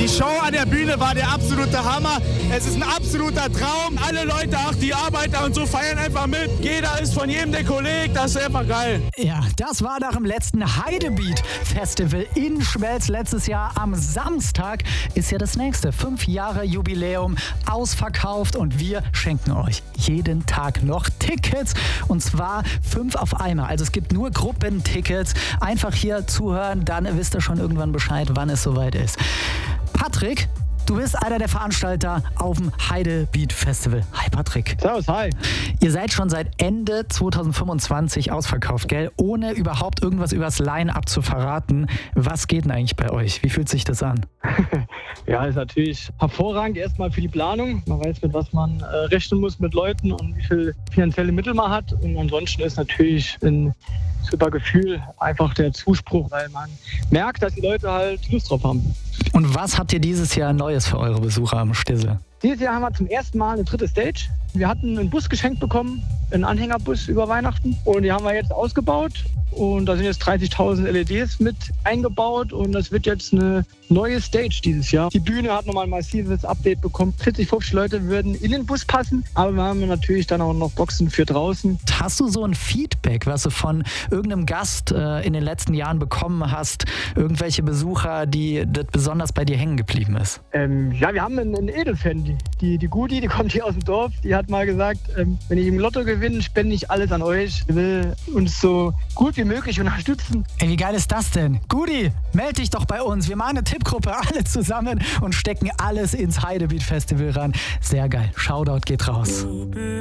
Die Show an der Bühne war der absolute Hammer. Es ist ein absoluter Traum. Alle Leute, auch die Arbeiter und so, feiern einfach mit. Jeder ist von jedem der Kollege. Das ist einfach geil. Ja, das war nach dem letzten Heidebeat Festival in Schmelz letztes Jahr. Am Samstag ist ja das nächste 5 Jahre Jubiläum ausverkauft und wir schenken euch jeden Tag noch Tickets und zwar 5 auf einmal. Also es gibt nur Gruppentickets. Einfach hier zuhören, dann wisst ihr schon irgendwann Bescheid, wann es soweit ist. Patrick, du bist einer der Veranstalter auf dem Heidebeat Festival. Hi Patrick. Servus, hi. Ihr seid schon seit Ende 2025 ausverkauft, gell? Ohne überhaupt irgendwas übers Line-Up zu verraten. Was geht denn eigentlich bei euch? Wie fühlt sich das an? Ja, ist natürlich hervorragend erstmal für die Planung. Man weiß, mit was man rechnen muss mit Leuten und wie viel finanzielle Mittel man hat. Und ansonsten ist natürlich ein super Gefühl, einfach der Zuspruch, weil man merkt, dass die Leute halt Lust drauf haben. Und was habt ihr dieses Jahr Neues für eure Besucher am Stissel? Dieses Jahr haben wir zum ersten Mal eine 3. Stage. Wir hatten einen Bus geschenkt bekommen, einen Anhängerbus über Weihnachten. Und die haben wir jetzt ausgebaut. Und da sind jetzt 30.000 LEDs mit eingebaut. Und das wird jetzt eine neue Stage dieses Jahr. Die Bühne hat nochmal ein massives Update bekommen. 40, 50 Leute würden in den Bus passen. Aber wir haben natürlich dann auch noch Boxen für draußen. Hast du so ein Feedback, was du von irgendeinem Gast in den letzten Jahren bekommen hast? Irgendwelche Besucher, die das besonders bei dir hängen geblieben ist? Ja, wir haben einen Edelfan. Die Gudi, die kommt hier aus dem Dorf. Die hat mal gesagt, wenn ich im Lotto gewinne, spende ich alles an euch. Ich will uns so gut wie möglich unterstützen. Ey, wie geil ist das denn? Gudi, meld dich doch bei uns. Wir machen eine Tippgruppe, alle zusammen und stecken alles ins Heidebeat Festival ran. Sehr geil. Shoutout geht raus.